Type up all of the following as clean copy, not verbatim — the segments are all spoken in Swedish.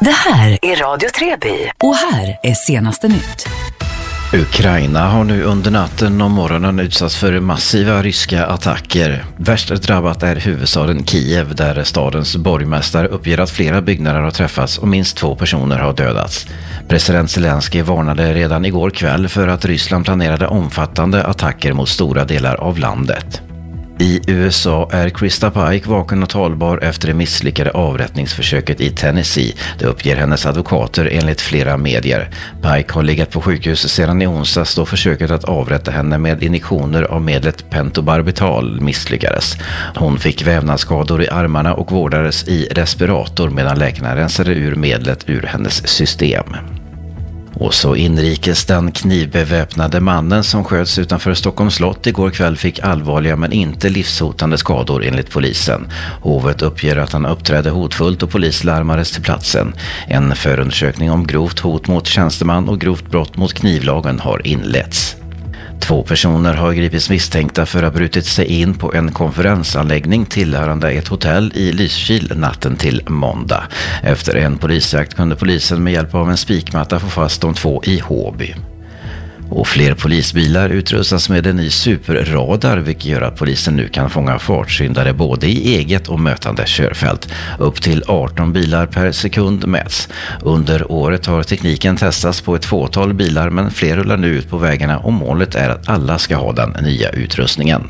Det här är Radio Treby och här är senaste nytt. Ukraina har nu under natten och morgonen utsatts för massiva ryska attacker. Värst drabbat är huvudstaden Kiev, där stadens borgmästare uppger att flera byggnader har träffats och minst 2 personer har dödats. President Zelensky varnade redan igår kväll för att Ryssland planerade omfattande attacker mot stora delar av landet. I USA är Krista Pike vaken och talbar efter det misslyckade avrättningsförsöket i Tennessee. Det uppger hennes advokater enligt flera medier. Pike har legat på sjukhus sedan i onsdags då försöket att avrätta henne med injektioner av medlet pentobarbital misslyckades. Hon fick vävnadsskador i armarna och vårdades i respirator medan läkarna rensade ur medlet ur hennes system. Och så inrikes, den knivbeväpnade mannen som sköts utanför Stockholms slott igår kväll fick allvarliga men inte livshotande skador enligt polisen. Hovet uppger att han uppträdde hotfullt och polis larmades till platsen. En förundersökning om grovt hot mot tjänsteman och grovt brott mot knivlagen har inletts. 2 personer har gripits misstänkta för att ha brutit sig in på en konferensanläggning tillhörande ett hotell i Lysekil natten till måndag. Efter en polisjakt kunde polisen med hjälp av en spikmatta få fast de 2 i Håby. Och fler polisbilar utrustas med en ny superradar, vilket gör att polisen nu kan fånga fartsyndare både i eget och mötande körfält. Upp till 18 bilar per sekund mäts. Under året har tekniken testats på ett fåtal bilar, men fler rullar nu ut på vägarna och målet är att alla ska ha den nya utrustningen.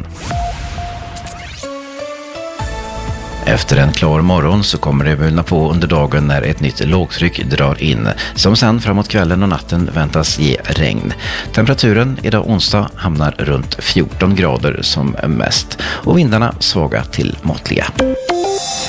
Efter en klar morgon så kommer det mulna på under dagen när ett nytt lågtryck drar in, som sen framåt kvällen och natten väntas ge regn. Temperaturen idag onsdag hamnar runt 14 grader som mest och vindarna svaga till måttliga.